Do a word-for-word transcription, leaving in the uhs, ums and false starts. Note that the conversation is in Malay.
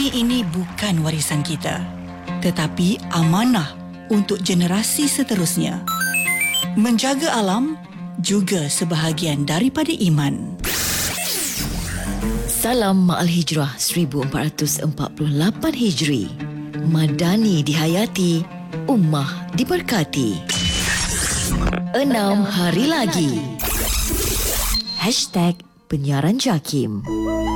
Bumi ini bukan warisan kita, tetapi amanah untuk generasi seterusnya. Menjaga alam juga sebahagian daripada iman. Salam Ma'al Hijrah seribu empat ratus empat puluh lapan Hijri. Madani dihayati, ummah diberkati. Enam hari lagi. Hashtag Penyiaran Jakim.